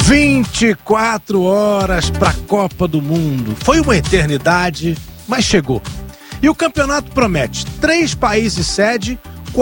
24 horas para a Copa do Mundo. Foi uma eternidade, mas chegou. E o campeonato promete 3 países sede,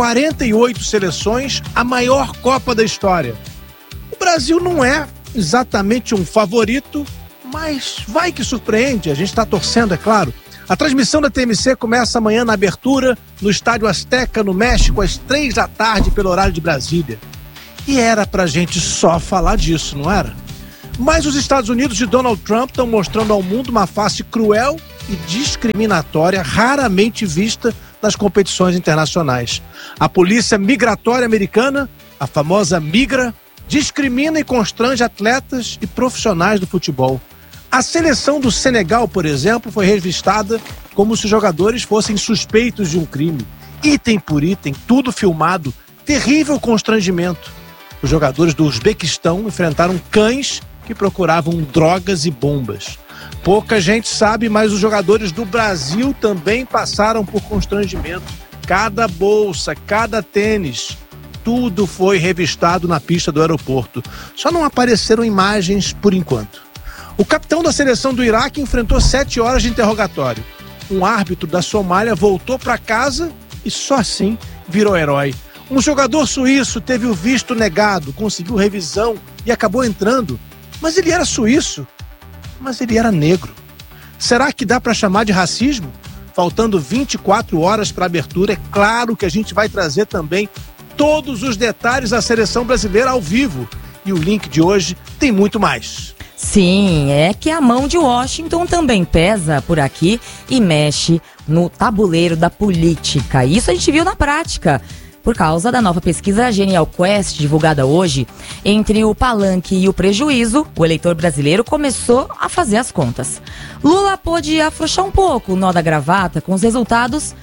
48 seleções, a maior Copa da história. O Brasil não é exatamente um favorito, mas vai que surpreende. A gente está torcendo, é claro. A transmissão da TMC começa amanhã na abertura no Estádio Azteca, no México, às 3 da tarde, pelo horário de Brasília. E era pra gente só falar disso, não era? Mas os Estados Unidos de Donald Trump estão mostrando ao mundo uma face cruel e discriminatória raramente vista nas competições internacionais. A polícia migratória americana, a famosa Migra, discrimina e constrange atletas e profissionais do futebol. A seleção do Senegal, por exemplo, foi revistada como se os jogadores fossem suspeitos de um crime. Item por item, tudo filmado, terrível constrangimento. Os jogadores do Uzbequistão enfrentaram cães que procuravam drogas e bombas. Pouca gente sabe, mas os jogadores do Brasil também passaram por constrangimento. Cada bolsa, cada tênis, tudo foi revistado na pista do aeroporto. Só não apareceram imagens por enquanto. O capitão da seleção do Iraque enfrentou 7 horas de interrogatório. Um árbitro da Somália voltou para casa e só assim virou herói. Um jogador suíço teve o visto negado, conseguiu revisão e acabou entrando. Mas ele era suíço, mas ele era negro. Será que dá para chamar de racismo? Faltando 24 horas para a abertura, é claro que a gente vai trazer também todos os detalhes da seleção brasileira ao vivo. E o link de hoje tem muito mais. Sim, é que a mão de Washington também pesa por aqui e mexe no tabuleiro da política. Isso a gente viu na prática, por causa da nova pesquisa Genial Quest, divulgada hoje. Entre o palanque e o prejuízo, o eleitor brasileiro começou a fazer as contas. Lula pôde afrouxar um pouco o nó da gravata com os resultados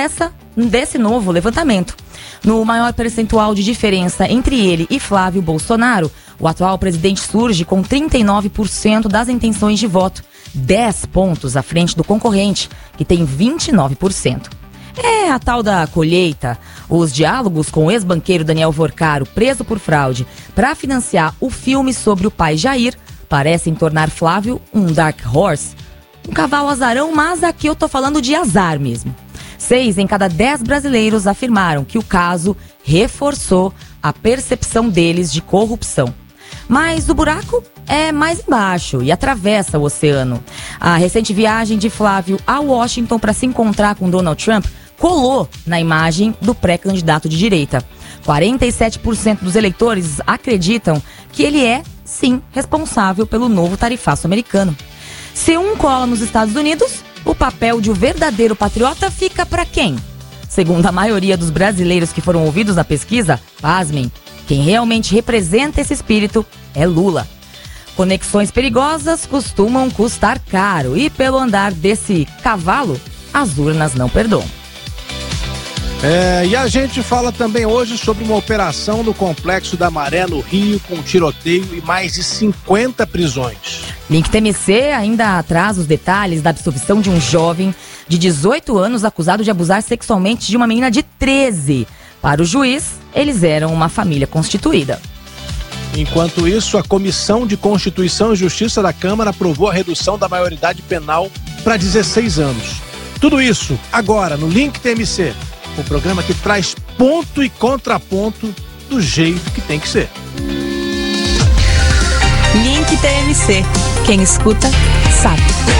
desse novo levantamento. No maior percentual de diferença entre ele e Flávio Bolsonaro, o atual presidente surge com 39% das intenções de voto, 10 pontos à frente do concorrente, que tem 29%. É a tal da colheita. Os diálogos com o ex-banqueiro Daniel Vorcaro, preso por fraude, para financiar o filme sobre o pai Jair, parecem tornar Flávio um dark horse. Um cavalo azarão, mas aqui eu tô falando de azar mesmo. 6 em cada 10 brasileiros afirmaram que o caso reforçou a percepção deles de corrupção. Mas o buraco é mais embaixo e atravessa o oceano. A recente viagem de Flávio a Washington para se encontrar com Donald Trump colou na imagem do pré-candidato de direita. 47% dos eleitores acreditam que ele é, sim, responsável pelo novo tarifaço americano. Se um cola nos Estados Unidos, o papel de um verdadeiro patriota fica para quem? Segundo a maioria dos brasileiros que foram ouvidos na pesquisa, pasmem, quem realmente representa esse espírito é Lula. Conexões perigosas costumam custar caro e pelo andar desse cavalo, as urnas não perdoam. E a gente fala também hoje sobre uma operação no Complexo da Maré, no Rio, com tiroteio e mais de 50 prisões. Link TMC ainda traz os detalhes da absolvição de um jovem de 18 anos acusado de abusar sexualmente de uma menina de 13. Para o juiz, eles eram uma família constituída. Enquanto isso, a Comissão de Constituição e Justiça da Câmara aprovou a redução da maioridade penal para 16 anos. Tudo isso agora no Link TMC, o programa que traz ponto e contraponto do jeito que tem que ser. Link TMC. Quem escuta, sabe.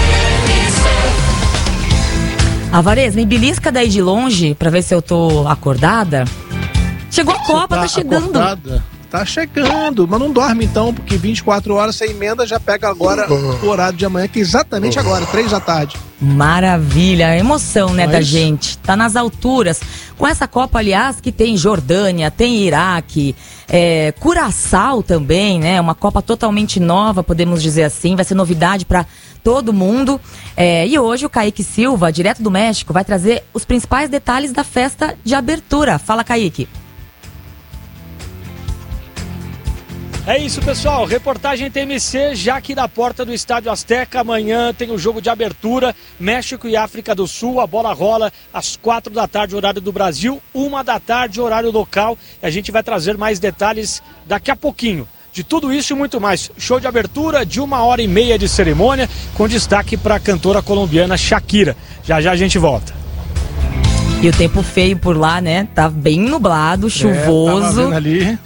Alvarez, me belisca daí de longe pra ver se eu tô acordada. Chegou a Copa, tá chegando. Acordada? Tá chegando, mas não dorme então, porque 24 horas sem emenda já pega agora o horário de amanhã, que é exatamente agora, 3 da tarde. Maravilha, a emoção, né, da gente. Tá nas alturas. Com essa Copa, aliás, que tem Jordânia, tem Iraque, Curaçao também, né? Uma Copa totalmente nova, podemos dizer assim. Vai ser novidade para todo mundo. E hoje o Kaique Silva, direto do México, vai trazer os principais detalhes da festa de abertura. Fala, Kaique. É isso, pessoal. Reportagem TMC, já aqui da porta do Estádio Azteca. Amanhã tem o jogo de abertura, México e África do Sul. A bola rola às 4 da tarde, horário do Brasil, 1 da tarde, horário local. A gente vai trazer mais detalhes daqui a pouquinho. de tudo isso e muito mais. Show de abertura de 1h30 de cerimônia, com destaque para a cantora colombiana Shakira. Já já a gente volta. E o tempo feio por lá, né? Tá bem nublado, chuvoso. Tava vendo ali.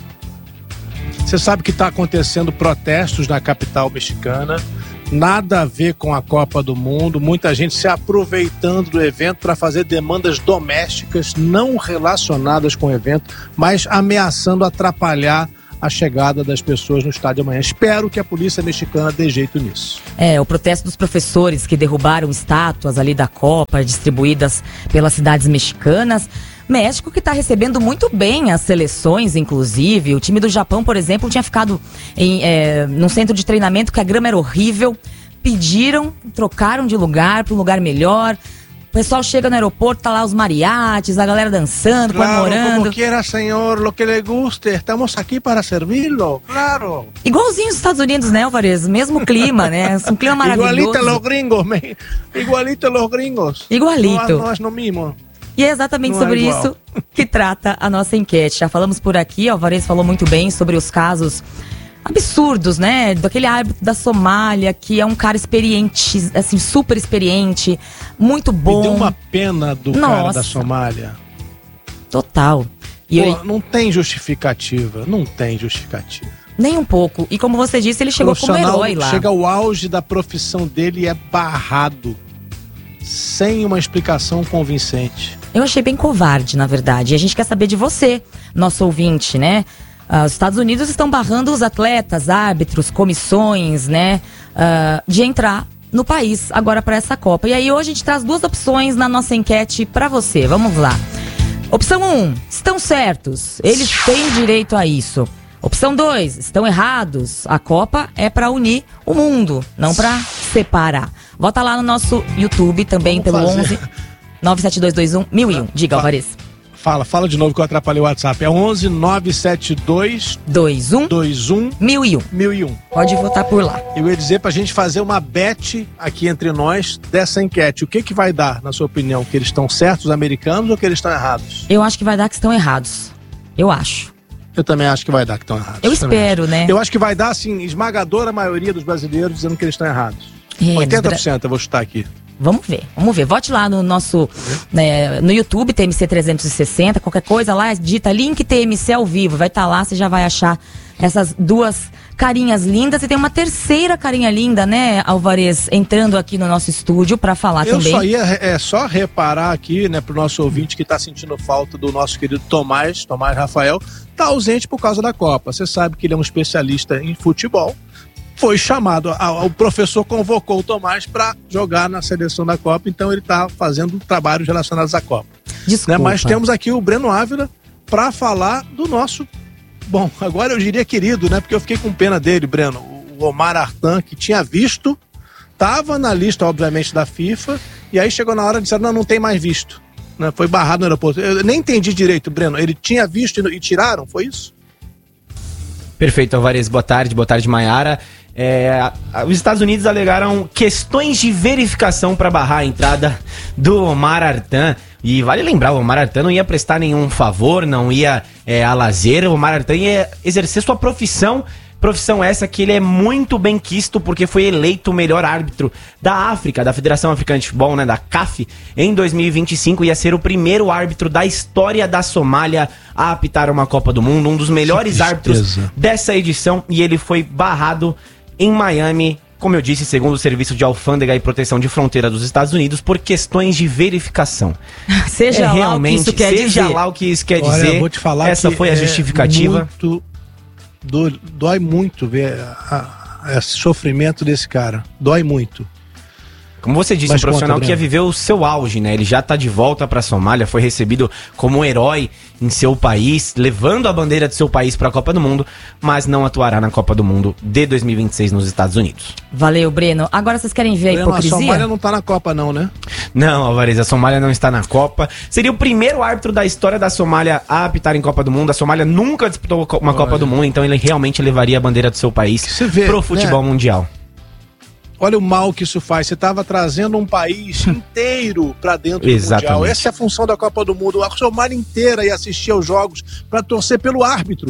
Você sabe que está acontecendo protestos na capital mexicana. Nada a ver com a Copa do Mundo. Muita gente se aproveitando do evento para fazer demandas domésticas não relacionadas com o evento, mas ameaçando atrapalhar a chegada das pessoas no estádio amanhã. Espero que a polícia mexicana dê jeito nisso. O protesto dos professores que derrubaram estátuas ali da Copa, distribuídas pelas cidades mexicanas. México que está recebendo muito bem as seleções, inclusive. O time do Japão, por exemplo, tinha ficado num centro de treinamento que a grama era horrível. Pediram, trocaram de lugar para um lugar melhor. O pessoal chega no aeroporto, tá lá os mariachis, a galera dançando, comemorando. Como quiera, senhor, lo que le guste. Estamos aqui para servi-lo, claro. Igualzinho os Estados Unidos, né, Alvarez? Mesmo clima, né? Um clima maravilhoso. Igualito los gringos, igualito los gringos. Igualito. Nós no mesmo. E é exatamente sobre isso que trata a nossa enquete. Já falamos por aqui, o Alvarez falou muito bem sobre os casos absurdos, né? Daquele árbitro da Somália, que é um cara experiente, assim, super experiente, muito bom. Me deu uma pena do cara da Somália. Total. Não tem justificativa, Nem um pouco. E como você disse, ele chegou como herói lá. Chega ao auge da profissão dele e é barrado, sem uma explicação convincente. Eu achei bem covarde, na verdade. E a gente quer saber de você, nosso ouvinte, né? Os Estados Unidos estão barrando os atletas, árbitros, comissões, né? De entrar no país agora para essa Copa. E aí hoje a gente traz 2 opções na nossa enquete para você. Vamos lá. Opção 1, estão certos. Eles têm direito a isso. Opção 2, estão errados. A Copa é para unir o mundo, não para separar. Vota lá no nosso YouTube também. Vamos pelo fazer. 11 97221 1001. Diga, Alvarez. Fala de novo que eu atrapalhei o WhatsApp. É 11 972 21 1001. Pode votar por lá. Eu ia dizer pra gente fazer uma bet aqui entre nós dessa enquete. O que vai dar, na sua opinião? Que eles estão certos, os americanos, ou que eles estão errados? Eu acho que vai dar que estão errados. Eu acho. Eu também acho que vai dar que estão errados. Eu espero, né? Eu acho que vai dar, assim, esmagadora maioria dos brasileiros dizendo que eles estão errados. 80% eu vou chutar aqui. Vamos ver. Vote lá no nosso, no YouTube, TMC 360, qualquer coisa lá, digita link TMC ao vivo, vai estar lá, você já vai achar essas 2 carinhas lindas. E tem uma terceira carinha linda, né, Alvarez, entrando aqui no nosso estúdio para falar também. É só reparar aqui, né, pro nosso ouvinte que tá sentindo falta do nosso querido Tomás Rafael, tá ausente por causa da Copa. Você sabe que ele é um especialista em futebol. Foi chamado, o professor convocou o Tomás para jogar na seleção da Copa, então ele está fazendo trabalhos relacionados à Copa. Desculpa. Né? Mas temos aqui o Breno Ávila para falar do nosso, bom, agora eu diria querido, né? Porque eu fiquei com pena dele, Breno, o Omar Artan, que tinha visto, estava na lista, obviamente, da FIFA, e aí chegou na hora de dizer, não tem mais visto. Né? Foi barrado no aeroporto. Eu nem entendi direito, Breno, ele tinha visto e tiraram, foi isso? Perfeito, Alvarez, boa tarde, Maiara. Os Estados Unidos alegaram questões de verificação para barrar a entrada do Omar Artan. E vale lembrar, o Omar Artan não ia prestar nenhum favor, não ia a lazer. O Omar Artan ia exercer sua profissão essa que ele é muito bem quisto porque foi eleito o melhor árbitro da África, da Federação Africana de Futebol, né, da CAF, em 2025. Ia ser o primeiro árbitro da história da Somália a apitar uma Copa do Mundo, um dos melhores árbitros dessa edição, e ele foi barrado em Miami, como eu disse, segundo o Serviço de Alfândega e Proteção de Fronteira dos Estados Unidos, por questões de verificação. Seja lá o que isso quer dizer. Seja lá o que isso quer dizer. Eu vou te falar essa foi a justificativa. Dói muito ver esse sofrimento desse cara. Dói muito. Como você disse, um profissional que ia viver o seu auge, né? Ele já tá de volta pra Somália, foi recebido como um herói em seu país, levando a bandeira do seu país pra Copa do Mundo, mas não atuará na Copa do Mundo de 2026 nos Estados Unidos. Valeu, Breno. Agora vocês querem ver a hipocrisia? A Somália não tá na Copa não, né? Não, Alvarez, a Somália não está na Copa. Seria o primeiro árbitro da história da Somália a apitar em Copa do Mundo. A Somália nunca disputou uma Copa do Mundo, então ele realmente levaria a bandeira do seu país pro futebol mundial. Olha o mal que isso faz. Você estava trazendo um país inteiro para dentro do Mundial. Essa é a função da Copa do Mundo. A Somália inteira ia assistir aos jogos para torcer pelo árbitro.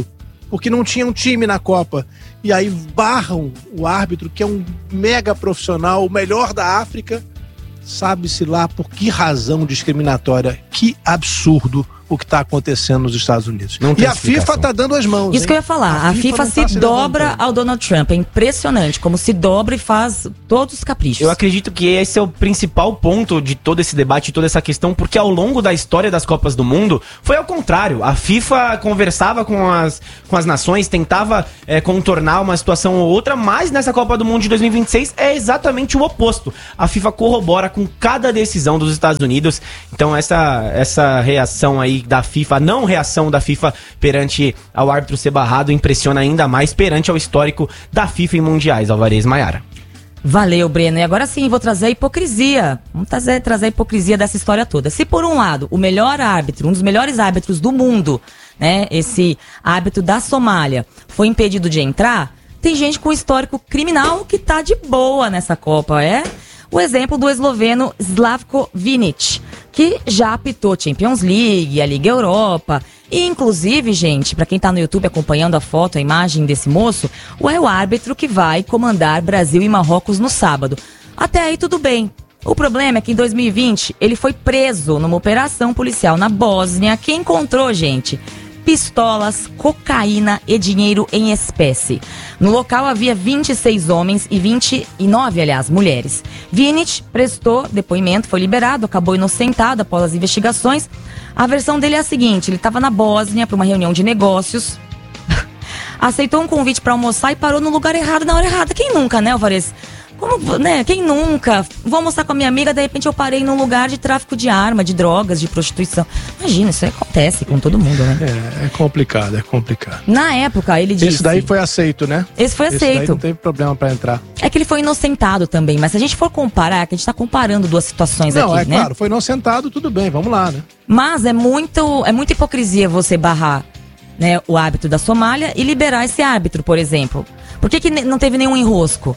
porque não tinha um time na Copa. E aí barram o árbitro, que é um mega profissional, o melhor da África, sabe-se lá por que razão discriminatória. Que absurdo o que está acontecendo nos Estados Unidos. Não tem E a FIFA está dando as mãos. Isso que eu ia falar, a FIFA se dobra ao Donald Trump. É impressionante como se dobra e faz todos os caprichos. Eu acredito que esse é o principal ponto de todo esse debate, toda essa questão, porque ao longo da história das Copas do Mundo, foi ao contrário. A FIFA conversava com as nações, tentava contornar uma situação ou outra, mas nessa Copa do Mundo de 2026 é exatamente o oposto. A FIFA corrobora com cada decisão dos Estados Unidos. Então essa reação aí da FIFA, não reação da FIFA perante ao árbitro ser barrado, impressiona ainda mais perante ao histórico da FIFA em mundiais. Alvarez, Maiara. Valeu, Breno. E agora sim, vou trazer a hipocrisia. Vamos trazer a hipocrisia dessa história toda. Se por um lado, o melhor árbitro, um dos melhores árbitros do mundo, né, esse árbitro da Somália, foi impedido de entrar, tem gente com histórico criminal que tá de boa nessa Copa, o exemplo do esloveno Slavko Vinic, que já apitou Champions League, a Liga Europa. E, inclusive, gente, pra quem tá no YouTube acompanhando a foto, a imagem desse moço, é o árbitro que vai comandar Brasil e Marrocos no sábado. Até aí tudo bem. O problema é que em 2020 ele foi preso numa operação policial na Bósnia que encontrou, gente, pistolas, cocaína e dinheiro em espécie. No local havia 26 homens e 29, mulheres. Vinic prestou depoimento, foi liberado, acabou inocentado após as investigações. A versão dele é a seguinte: ele estava na Bósnia para uma reunião de negócios, aceitou um convite para almoçar e parou no lugar errado na hora errada. Quem nunca, né, Alvarez? Como, né? Quem nunca? Vou almoçar com a minha amiga, de repente eu parei num lugar de tráfico de arma, de drogas, de prostituição. Imagina, isso acontece com todo mundo, né? É complicado, é complicado. Na época, ele disse... Esse daí foi aceito, né? Esse foi aceito. Esse daí não teve problema pra entrar. É que ele foi inocentado também, mas se a gente for comparar, que a gente tá comparando duas situações aqui, né? Claro, foi inocentado, tudo bem, vamos lá, né? Mas é muita hipocrisia você barrar, né, o árbitro da Somália e liberar esse árbitro, por exemplo. Por que não teve nenhum enrosco?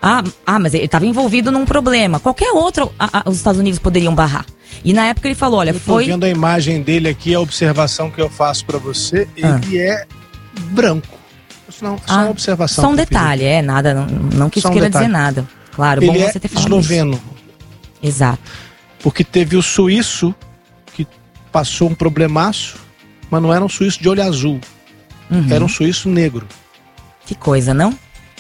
Mas ele estava envolvido num problema. Qualquer outro, os Estados Unidos poderiam barrar. E na época ele falou, olha, eu tô vendo a imagem dele aqui, a observação que eu faço pra você, ele é branco. Só uma observação. Só um detalhe, nada, não quis queira dizer nada. Claro, ele bom você ter falado esloveno. Isso. Exato. Porque teve o suíço que passou um problemaço, mas não era um suíço de olho azul. Era um suíço negro. Que coisa, não?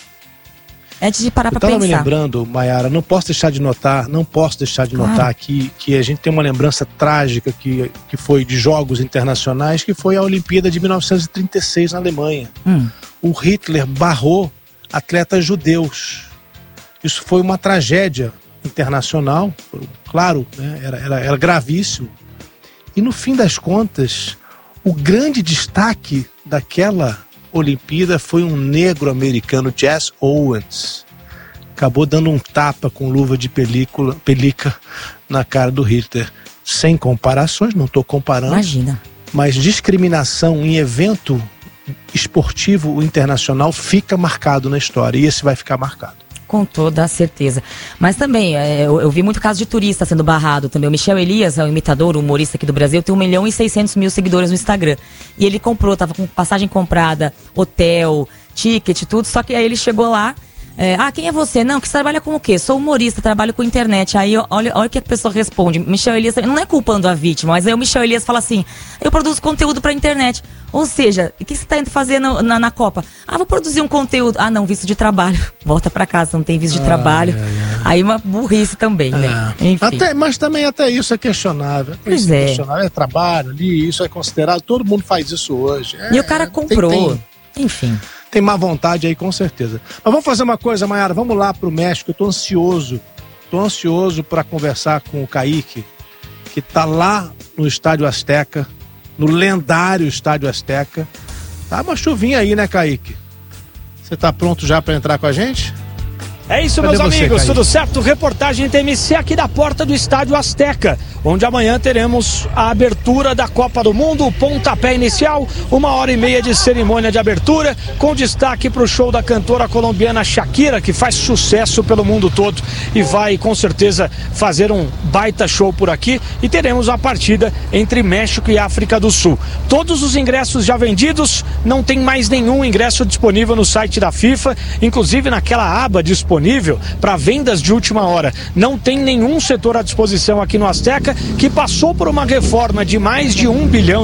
Antes de parar pra pensar. Eu tava me lembrando, Maiara, não posso deixar de notar que a gente tem uma lembrança trágica que foi de jogos internacionais, que foi a Olimpíada de 1936 na Alemanha. O Hitler barrou atletas judeus. Isso foi uma tragédia internacional, claro, né? Era gravíssimo. E no fim das contas, o grande destaque daquela Olimpíada foi um negro americano, Jesse Owens. Acabou dando um tapa com luva de pelica na cara do Hitler. Sem comparações, não estou comparando. Imagina. Mas discriminação em evento esportivo internacional fica marcado na história. E esse vai ficar marcado. Com toda a certeza. Mas também, eu vi muito caso de turista sendo barrado também. O Michel Elias, o imitador, o humorista aqui do Brasil, tem 1.600.000 seguidores no Instagram. E ele comprou, tava com passagem comprada, hotel, ticket, tudo. Só que aí ele chegou lá, quem é você? Não, que você trabalha com o quê? Sou humorista, trabalho com internet. Aí olha o que a pessoa responde. Michel Elias, não é culpando a vítima, mas aí o Michel Elias fala assim, eu produzo conteúdo pra internet. Ou seja, o que você tá indo fazer na Copa? Vou produzir um conteúdo. Não, visto de trabalho. Volta pra casa, não tem visto de trabalho. Aí uma burrice também, né? Enfim. Mas também até isso é questionável. Pois é. É trabalho ali, isso é considerado, todo mundo faz isso hoje. E o cara comprou. Enfim. Tem má vontade aí, com certeza. Mas vamos fazer uma coisa, Maiara, vamos lá pro México. Eu tô ansioso para conversar com o Kaique, que tá lá no Estádio Azteca, no lendário Estádio Azteca. Tá uma chuvinha aí, né, Kaique? Você tá pronto já para entrar com a gente? É isso, meus amigos, tudo certo? Reportagem TMC aqui da porta do Estádio Azteca, onde amanhã teremos a abertura da Copa do Mundo, o pontapé inicial, 1h30 de cerimônia de abertura, com destaque para o show da cantora colombiana Shakira, que faz sucesso pelo mundo todo e vai com certeza fazer um baita show por aqui, e teremos a partida entre México e África do Sul. Todos os ingressos já vendidos, não tem mais nenhum ingresso disponível no site da FIFA, inclusive naquela aba disponível para vendas de última hora. Não tem nenhum setor à disposição aqui no Azteca, que passou por uma reforma de mais de R$1 bilhão.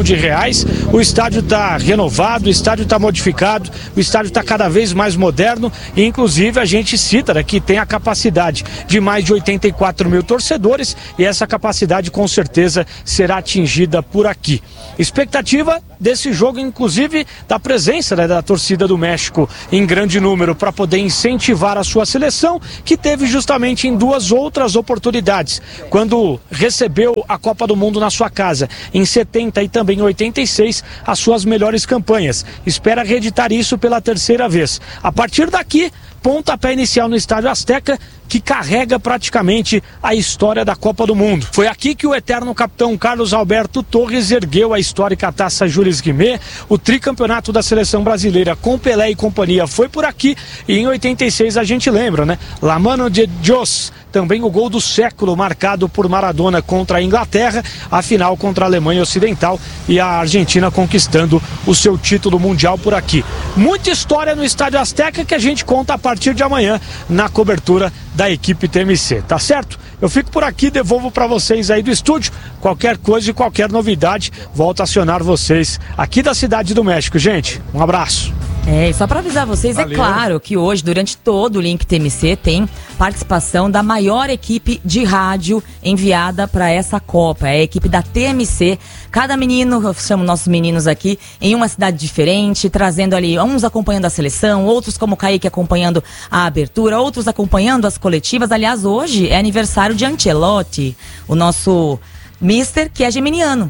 O estádio está renovado, o estádio está modificado, o estádio está cada vez mais moderno e inclusive a gente cita que tem a capacidade de mais de 84 mil torcedores e essa capacidade com certeza será atingida por aqui. Expectativa desse jogo, inclusive da presença da torcida do México em grande número para poder incentivar a sua seleção, que teve justamente em 2 outras oportunidades, quando recebeu a Copa do Mundo na sua casa, em 70 e também em 86, as suas melhores campanhas. Espera reeditar isso pela 3ª vez. A partir daqui, pontapé inicial no Estádio Azteca, que carrega praticamente a história da Copa do Mundo. Foi aqui que o eterno capitão Carlos Alberto Torres ergueu a histórica Taça Jules Rimet, o tricampeonato da seleção brasileira com Pelé e companhia foi por aqui, e em 86 a gente lembra, né? La mano de Dios, também o gol do século marcado por Maradona contra a Inglaterra, a final contra a Alemanha Ocidental e a Argentina conquistando o seu título mundial por aqui. Muita história no Estádio Azteca que a gente conta a partir de amanhã na cobertura da equipe TMC, tá certo? Eu fico por aqui, devolvo para vocês aí do estúdio. Qualquer coisa e qualquer novidade, volto a acionar vocês aqui da Cidade do México, gente. Um abraço. E só para avisar vocês, valeu. É claro que hoje, durante todo o Link TMC, tem participação da maior equipe de rádio enviada para essa Copa. É a equipe da TMC. Cada menino, eu chamo nossos meninos aqui, em uma cidade diferente, trazendo ali, uns acompanhando a seleção, outros como o Kaique acompanhando a abertura, outros acompanhando as coletivas. Aliás, hoje é aniversário de Ancelotti, o nosso mister, que é geminiano.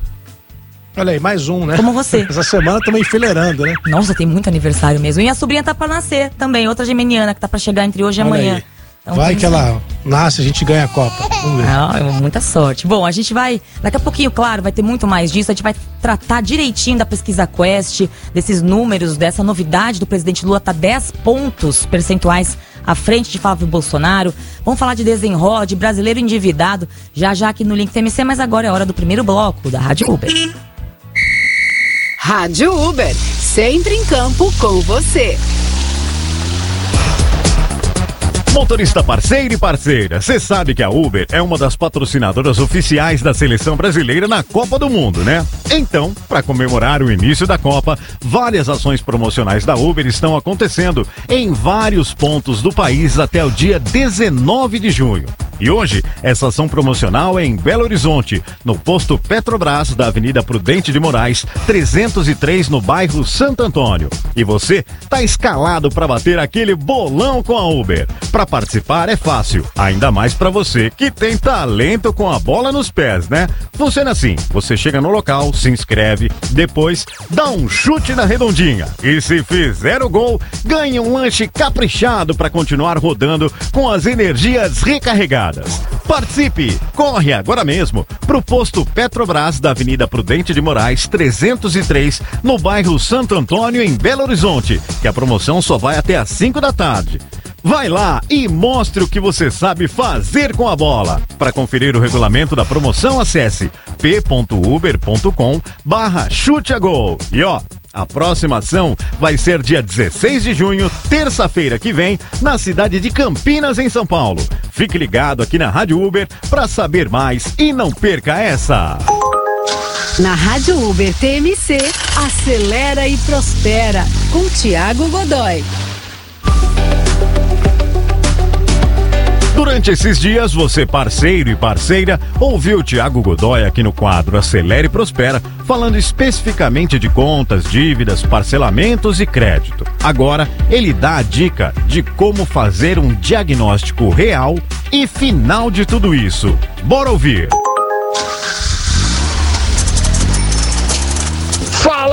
Olha aí, mais um, né? Como você. Essa semana estamos enfileirando, né? Nossa, tem muito aniversário mesmo. E a sobrinha tá pra nascer também, outra geminiana que tá pra chegar entre hoje e amanhã. Então, vai que ela nasce, a gente ganha a Copa. Vamos ver. Muita sorte. Bom, a gente vai, daqui a pouquinho, claro, vai ter muito mais disso. A gente vai tratar direitinho da pesquisa Quest, desses números, dessa novidade do presidente Lula, tá 10 pontos percentuais à frente de Flávio Bolsonaro. Vamos falar de desenrola, de brasileiro endividado, já aqui no Link TMC, mas agora é hora do primeiro bloco da Rádio Uber. Rádio Uber, sempre em campo com você. Motorista parceiro e parceira, você sabe que a Uber é uma das patrocinadoras oficiais da seleção brasileira na Copa do Mundo, né? Então, para comemorar o início da Copa, várias ações promocionais da Uber estão acontecendo em vários pontos do país até o dia 19 de junho. E hoje, essa ação promocional é em Belo Horizonte, no posto Petrobras da Avenida Prudente de Moraes, 303, no bairro Santo Antônio. E você tá escalado para bater aquele bolão com a Uber. Para participar é fácil, ainda mais para você que tem talento com a bola nos pés, né? Funciona assim, você chega no local, se inscreve, depois dá um chute na redondinha. E se fizer o gol, ganha um lanche caprichado para continuar rodando com as energias recarregadas. Participe! Corre agora mesmo pro posto Petrobras da Avenida Prudente de Moraes, 303, no bairro Santo Antônio, em Belo Horizonte, que a promoção só vai até às 5 da tarde. Vai lá e mostre o que você sabe fazer com a bola. Para conferir o regulamento da promoção, acesse p.uber.com/chute-a-gol. E a próxima ação vai ser dia 16 de junho, terça-feira que vem, na cidade de Campinas, em São Paulo. Fique ligado aqui na Rádio Uber para saber mais e não perca essa. Na Rádio Uber TMC, acelera e prospera, com Thiago Godoy. Durante esses dias, você parceiro e parceira ouviu o Thiago Godoy aqui no quadro Acelera e Prospera, falando especificamente de contas, dívidas, parcelamentos e crédito. Agora, ele dá a dica de como fazer um diagnóstico real e final de tudo isso. Bora ouvir! Fala,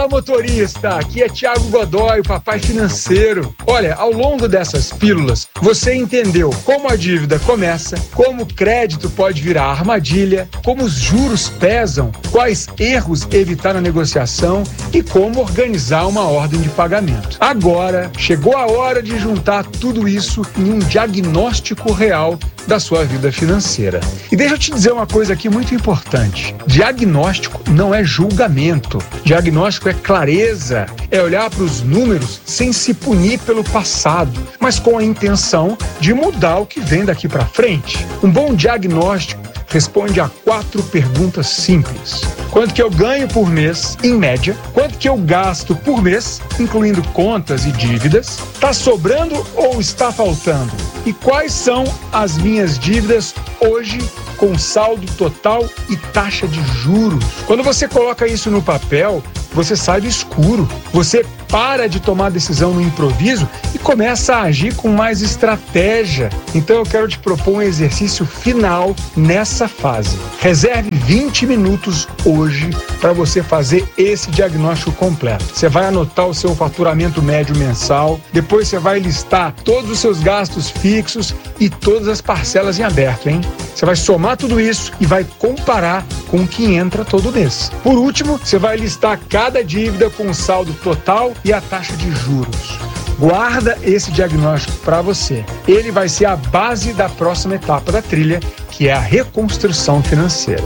Fala, motorista, aqui é Thiago Godoy, o papai financeiro. Olha, ao longo dessas pílulas, você entendeu como a dívida começa, como o crédito pode virar armadilha, como os juros pesam, quais erros evitar na negociação e como organizar uma ordem de pagamento. Agora, chegou a hora de juntar tudo isso em um diagnóstico real da sua vida financeira. E deixa eu te dizer uma coisa aqui muito importante. Diagnóstico não é julgamento. Diagnóstico é clareza, é olhar para os números sem se punir pelo passado, mas com a intenção de mudar o que vem daqui para frente. Um bom diagnóstico responde a 4 perguntas simples. Quanto que eu ganho por mês, em média? Quanto que eu gasto por mês, incluindo contas e dívidas? Está sobrando ou está faltando? E quais são as minhas dívidas hoje com saldo total e taxa de juros? Quando você coloca isso no papel, você sai do escuro. Você para de tomar decisão no improviso e começa a agir com mais estratégia. Então eu quero te propor um exercício final nessa fase. Reserve 20 minutos hoje para você fazer esse diagnóstico completo. Você vai anotar o seu faturamento médio mensal, depois você vai listar todos os seus gastos fixos e todas as parcelas em aberto, hein? Você vai somar tudo isso e vai comparar com o que entra todo mês. Por último, você vai listar cada dívida com o saldo total e a taxa de juros. Guarda esse diagnóstico para você. Ele vai ser a base da próxima etapa da trilha, que é a reconstrução financeira.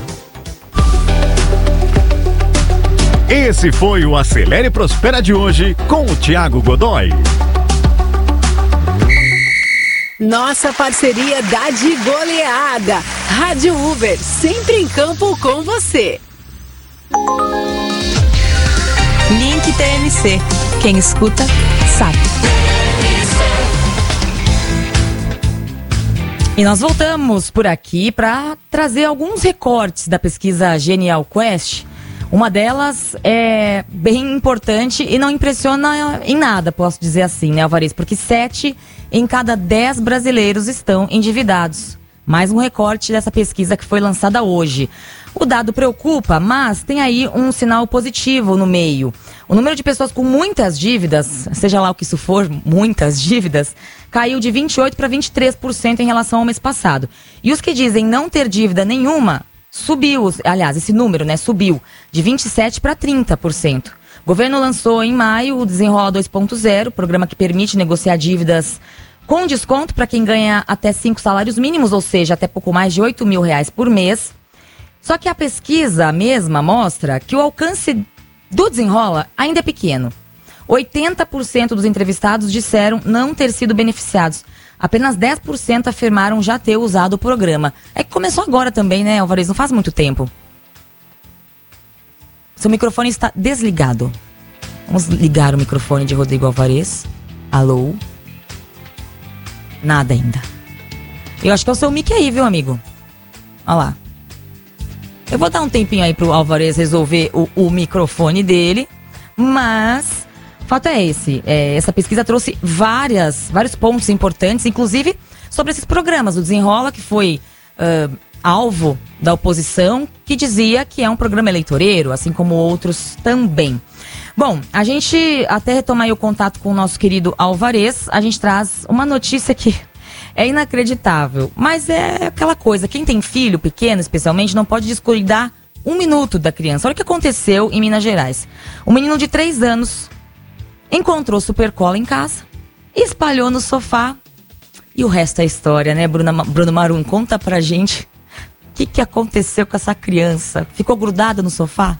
Esse foi o Acelere e Prospera de hoje com o Thiago Godoy. Nossa parceria dá de goleada. Rádio Uber, sempre em campo com você. Link TMC. Quem escuta, sabe. E nós voltamos por aqui para trazer alguns recortes da pesquisa Genial Quest. Uma delas é bem importante e não impressiona em nada, posso dizer assim, né, Alvarez? Porque 7 em cada 10 brasileiros estão endividados. Mais um recorte dessa pesquisa que foi lançada hoje. O dado preocupa, mas tem aí um sinal positivo no meio. O número de pessoas com muitas dívidas, seja lá o que isso for, muitas dívidas, caiu de 28% para 23% em relação ao mês passado. E os que dizem não ter dívida nenhuma, subiu, aliás, esse número, né, subiu de 27% para 30%. O governo lançou em maio o Desenrola 2.0, programa que permite negociar dívidas com desconto para quem ganha até 5 salários mínimos, ou seja, até pouco mais de R$8 mil por mês. Só que a pesquisa mesma mostra que o alcance do Desenrola ainda é pequeno. 80% dos entrevistados disseram não ter sido beneficiados. Apenas 10% afirmaram já ter usado o programa. É que começou agora também, né, Alvarez? Não faz muito tempo. Seu microfone está desligado. Vamos ligar o microfone de Rodrigo Alvarez. Alô? Nada ainda. Eu acho que é o seu mic aí, viu, amigo? Olha lá. Eu vou dar um tempinho aí pro Alvarez resolver o microfone dele, mas o fato é esse. Essa pesquisa trouxe vários pontos importantes, inclusive sobre esses programas. O Desenrola, que foi alvo da oposição, que dizia que é um programa eleitoreiro, assim como outros também. Bom, a gente até retomar aí o contato com o nosso querido Alvarez, a gente traz uma notícia que é inacreditável, mas é aquela coisa, quem tem filho pequeno especialmente não pode descuidar 1 minuto da criança. Olha o que aconteceu em Minas Gerais. Um menino de 3 anos encontrou Supercola em casa, espalhou no sofá e o resto é história, né, Bruno Marum? Conta pra gente o que aconteceu com essa criança. Ficou grudada no sofá?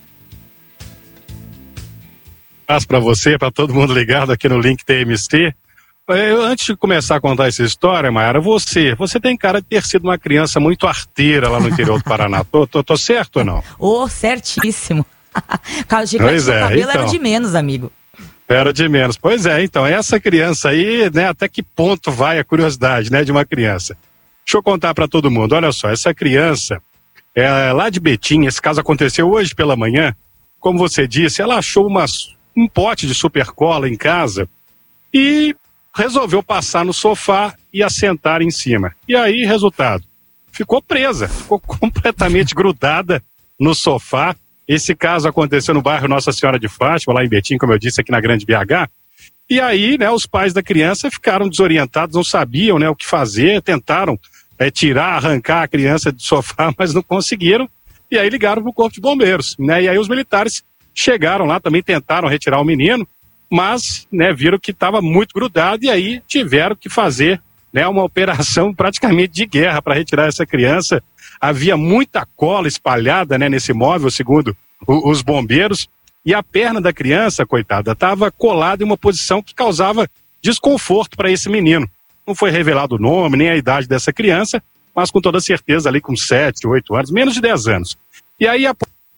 Para você, para todo mundo ligado aqui no Link TMC. Antes de começar a contar essa história, Mayara, você tem cara de ter sido uma criança muito arteira lá no interior do Paraná. Tô certo ou não? Certíssimo. Pois o cabelo era de menos, amigo. Era de menos. Pois é, então, essa criança aí, né, até que ponto vai a curiosidade, né, de uma criança? Deixa eu contar para todo mundo. Olha só, essa criança, lá de Betim, esse caso aconteceu hoje pela manhã, como você disse, ela achou um pote de Supercola em casa e resolveu passar no sofá e assentar em cima. E aí, resultado, ficou presa, ficou completamente grudada no sofá Esse caso aconteceu no bairro Nossa Senhora de Fátima, lá em Betim, como eu disse, aqui na Grande BH. E aí, né, os pais da criança ficaram desorientados, não sabiam, né, o que fazer, tentaram arrancar a criança do sofá, mas não conseguiram. E aí ligaram para o Corpo de Bombeiros, né? E aí os militares chegaram lá, também tentaram retirar o menino, mas, né, viram que estava muito grudado e aí tiveram que fazer, né, uma operação praticamente de guerra para retirar essa criança. Havia muita cola espalhada, né, nesse móvel, segundo os bombeiros, e a perna da criança, coitada, estava colada em uma posição que causava desconforto para esse menino. Não foi revelado o nome, nem a idade dessa criança, mas com toda certeza ali com 7, 8 anos, menos de 10 anos. E aí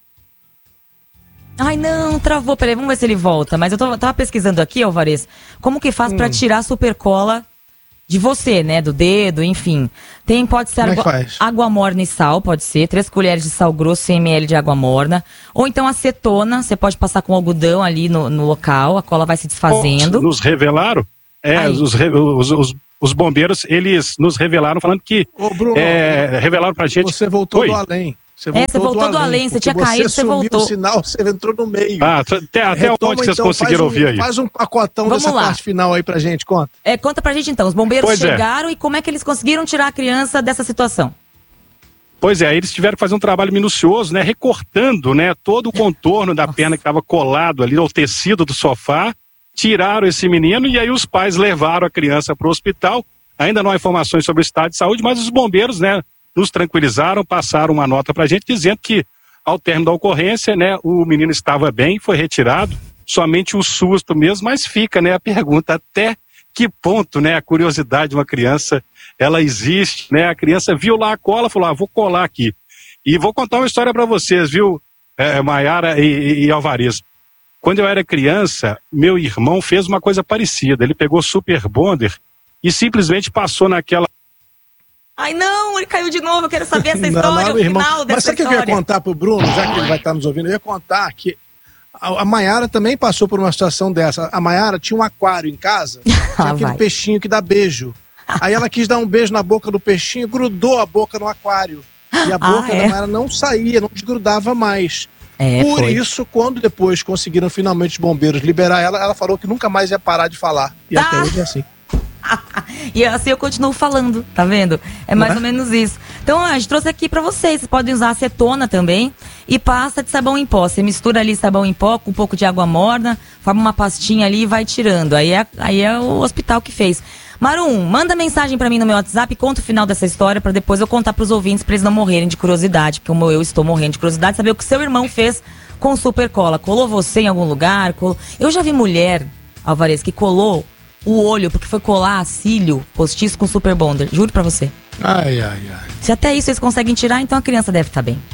Ai, não, travou. Peraí, vamos ver se ele volta. Mas eu tava pesquisando aqui, Alvarez, como que faz pra tirar a supercola de você, né? Do dedo, enfim. Pode ser água morna e sal, pode ser. 3 colheres de sal grosso, 100 ml de água morna. Ou então acetona, você pode passar com algodão ali no local, a cola vai se desfazendo. Nos revelaram, os bombeiros, eles nos revelaram falando que... Ô, Bruno, revelaram pra gente... Você voltou do além. Você voltou do além, você tinha caído, você voltou. O sinal, você entrou no meio. Até onde vocês conseguiram ouvir aí? Faz um pacotão dessa parte final aí pra gente, conta. Conta pra gente então, os bombeiros chegaram e como é que eles conseguiram tirar a criança dessa situação? Pois é, eles tiveram que fazer um trabalho minucioso, né, recortando, né, todo o contorno da perna que estava colado ali ao tecido do sofá, tiraram esse menino e aí os pais levaram a criança para o hospital. Ainda não há informações sobre o estado de saúde, mas os bombeiros, né, nos tranquilizaram, passaram uma nota para a gente dizendo que ao término da ocorrência, né, o menino estava bem, foi retirado, somente o susto mesmo, mas fica, né, a pergunta até que ponto, né, a curiosidade de uma criança, ela existe, né, a criança viu lá a cola, falou, vou colar aqui. E vou contar uma história para vocês, viu, Maiara e Alvarez. Quando eu era criança, meu irmão fez uma coisa parecida, ele pegou Super Bonder e simplesmente passou naquela... Ai, não, ele caiu de novo, eu quero saber essa história, o final dessa história. Mas sabe o que eu ia contar pro Bruno, já que ele vai estar nos ouvindo? Eu ia contar que a Maiara também passou por uma situação dessa. A Maiara tinha um aquário em casa, tinha aquele peixinho que dá beijo. Aí ela quis dar um beijo na boca do peixinho, grudou a boca no aquário. E a boca da Maiara não saía, não desgrudava mais. Por isso, quando depois conseguiram finalmente os bombeiros liberar ela, ela falou que nunca mais ia parar de falar. E até hoje é assim. E assim eu continuo falando, tá vendo? É mais ou menos isso. Então a gente trouxe aqui pra vocês. Vocês podem usar acetona também e pasta de sabão em pó. Você mistura ali sabão em pó com um pouco de água morna, forma uma pastinha ali e vai tirando. Aí é o hospital que fez. Marum, manda mensagem pra mim no meu WhatsApp e conta o final dessa história pra depois eu contar pros ouvintes pra eles não morrerem de curiosidade. Porque como eu estou morrendo de curiosidade, saber o que seu irmão fez com super cola. Colou você em algum lugar? Eu já vi mulher, Alvarez, que colou o olho, porque foi colar cílio postiço com Super Bonder. Juro pra você. Ai. Se até isso eles conseguem tirar, então a criança deve estar bem.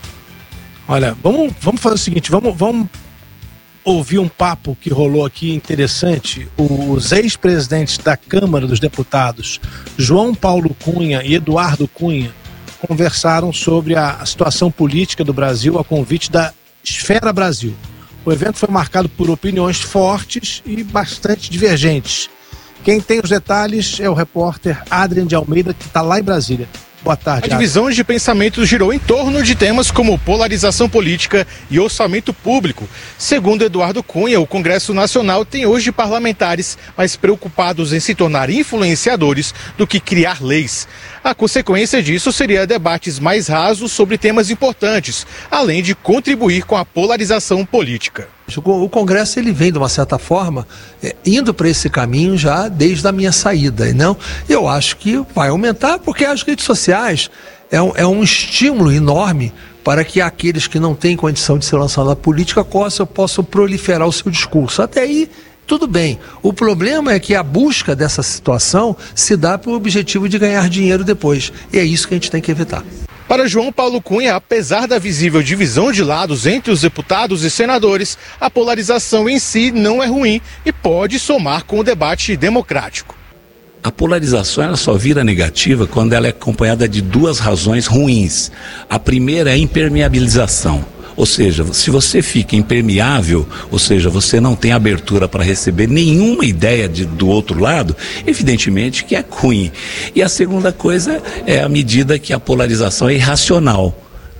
Olha, vamos fazer o seguinte, vamos ouvir um papo que rolou aqui interessante. Os ex-presidentes da Câmara dos Deputados, João Paulo Cunha e Eduardo Cunha, conversaram sobre a situação política do Brasil a convite da Esfera Brasil. O evento foi marcado por opiniões fortes e bastante divergentes. Quem tem os detalhes é o repórter Adrian de Almeida, que está lá em Brasília. Boa tarde. A divisão de pensamentos girou em torno de temas como polarização política e orçamento público. Segundo Eduardo Cunha, o Congresso Nacional tem hoje parlamentares mais preocupados em se tornar influenciadores do que criar leis. A consequência disso seria debates mais rasos sobre temas importantes, além de contribuir com a polarização política. O Congresso ele vem, de uma certa forma, indo para esse caminho já desde a minha saída. E não, eu acho que vai aumentar, porque as redes sociais é um estímulo enorme para que aqueles que não têm condição de ser lançados na política possam proliferar o seu discurso. Até aí, tudo bem. O problema é que a busca dessa situação se dá para o objetivo de ganhar dinheiro depois. E é isso que a gente tem que evitar. Para João Paulo Cunha, apesar da visível divisão de lados entre os deputados e senadores, a polarização em si não é ruim e pode somar com o debate democrático. A polarização ela só vira negativa quando ela é acompanhada de duas razões ruins. A primeira é a impermeabilização. Ou seja, se você fica impermeável, ou seja, você não tem abertura para receber nenhuma ideia do outro lado, evidentemente que é ruim. E a segunda coisa é a medida que a polarização é irracional.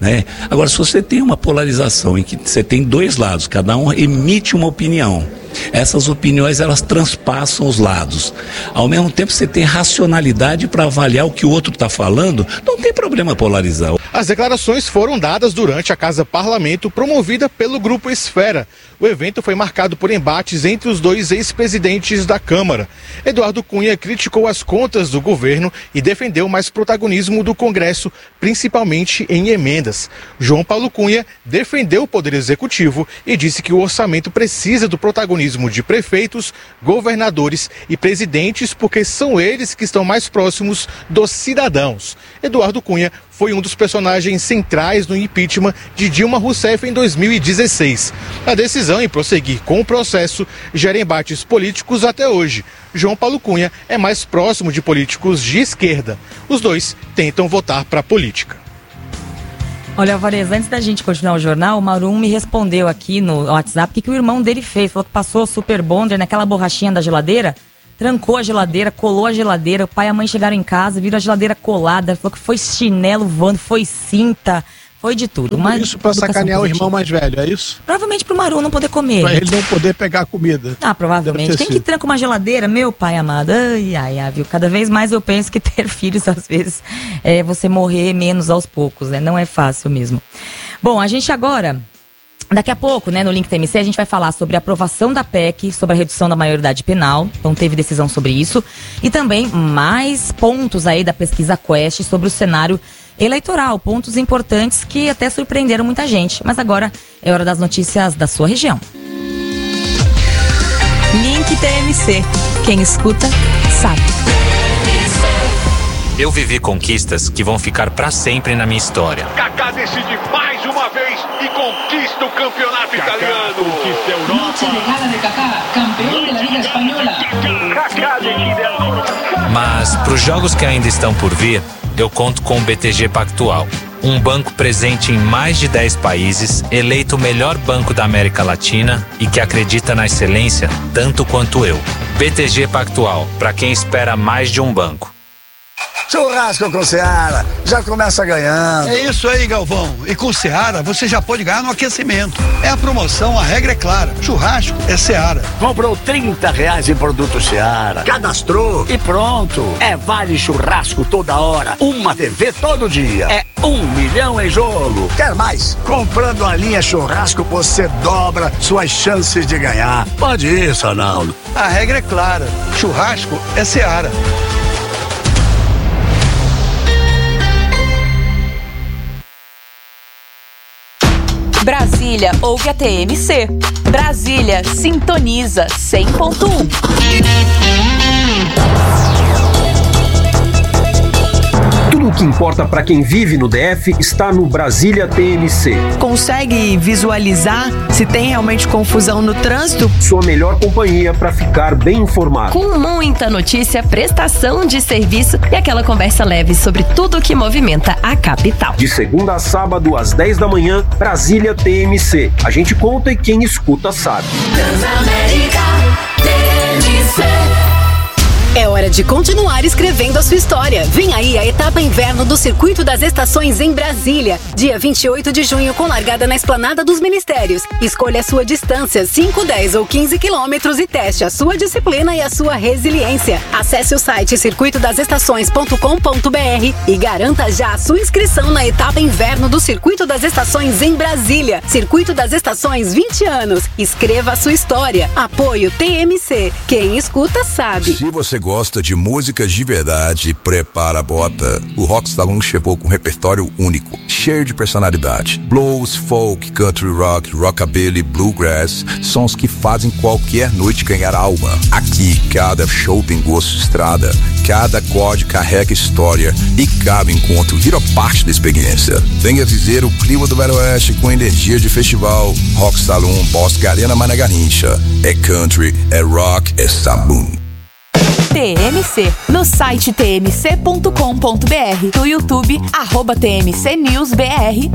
né? Agora, se você tem uma polarização em que você tem dois lados, cada um emite uma opinião, essas opiniões elas transpassam os lados. Ao mesmo tempo você tem racionalidade para avaliar o que o outro está falando, não tem problema polarizar. As declarações foram dadas durante a Casa Parlamento, promovida pelo Grupo Esfera. O evento foi marcado por embates entre os dois ex-presidentes da Câmara. Eduardo Cunha criticou as contas do governo e defendeu mais protagonismo do Congresso, principalmente em emendas. João Paulo Cunha defendeu o Poder Executivo e disse que o orçamento precisa do protagonismo de prefeitos, governadores e presidentes, porque são eles que estão mais próximos dos cidadãos. Eduardo Cunha foi um dos personagens centrais no impeachment de Dilma Rousseff em 2016. A decisão em prosseguir com o processo gera embates políticos até hoje. João Paulo Cunha é mais próximo de políticos de esquerda. Os dois tentam votar para a política. Olha, Alvarez, antes da gente continuar o jornal, o Marum me respondeu aqui no WhatsApp o que o irmão dele fez. Falou que passou o Super Bonder naquela borrachinha da geladeira, trancou a geladeira, colou a geladeira, o pai e a mãe chegaram em casa, viram a geladeira colada, falou que foi chinelo voando, foi cinta, foi de tudo. Tudo isso pra sacanear o irmão mais velho, é isso? Provavelmente pro Marum não poder comer. Pra ele não poder pegar a comida. Ah, provavelmente. Quem que tranca uma geladeira? Meu pai amado. Ai, viu? Cada vez mais eu penso que ter filhos, às vezes, é você morrer menos aos poucos, né? Não é fácil mesmo. Bom, a gente agora... Daqui a pouco, né, no Link TMC, a gente vai falar sobre a aprovação da PEC, sobre a redução da maioridade penal. Então teve decisão sobre isso. E também mais pontos aí da pesquisa Quest sobre o cenário eleitoral. Pontos importantes que até surpreenderam muita gente. Mas agora é hora das notícias da sua região. Link TMC. Quem escuta, sabe. Eu vivi conquistas que vão ficar pra sempre na minha história. Kaká decide mais uma vez e conquista o campeonato italiano. Conquista a Europa. Noche de gala de Kaká, campeão da Liga Espanhola. Kaká decide. Mas pros jogos que ainda estão por vir, eu conto com o BTG Pactual. Um banco presente em mais de 10 países, eleito o melhor banco da América Latina e que acredita na excelência tanto quanto eu. BTG Pactual, para quem espera mais de um banco. Churrasco com Seara, já começa ganhando. É isso aí, Galvão. E com Seara, você já pode ganhar no aquecimento. É a promoção, a regra é clara. Churrasco é Seara. Comprou R$30 em produto Seara, cadastrou e pronto. É vale churrasco toda hora, uma TV todo dia. É 1 milhão em jogo. Quer mais? Comprando a linha churrasco, você dobra suas chances de ganhar. Pode isso, Ronaldo. A regra é clara. Churrasco é Seara. Brasília ouve a TMC. Brasília sintoniza 100.1. Tudo o que importa para quem vive no DF está no Brasília TMC. Consegue visualizar se tem realmente confusão no trânsito? Sua melhor companhia para ficar bem informado. Com muita notícia, prestação de serviço e aquela conversa leve sobre tudo o que movimenta a capital. De segunda a sábado, às 10 da manhã, Brasília TMC. A gente conta e quem escuta sabe. Transamérica TMC. É hora de continuar escrevendo a sua história. Vem aí a etapa inverno do Circuito das Estações em Brasília. Dia 28 de junho, com largada na Esplanada dos Ministérios. Escolha a sua distância, 5, 10 ou 15 quilômetros e teste a sua disciplina e a sua resiliência. Acesse o site circuitodasestações.com.br e garanta já a sua inscrição na etapa inverno do Circuito das Estações em Brasília. Circuito das Estações, 20 anos. Escreva a sua história. Apoio TMC. Quem escuta sabe. Se você gosta de músicas de verdade, prepara a bota. O Rock Saloon chegou com um repertório único, cheio de personalidade. Blues, folk, country rock, rockabilly, bluegrass, sons que fazem qualquer noite ganhar alma. Aqui, cada show tem gosto de estrada, cada acorde carrega história e cada encontro vira parte da experiência. Venha viver o clima do Velho Oeste com energia de festival. Rock Saloon, Bosque Arena Managarrincha. É country, é rock, é saloon. TMC, no site tmc.com.br, no YouTube, @TMC News BR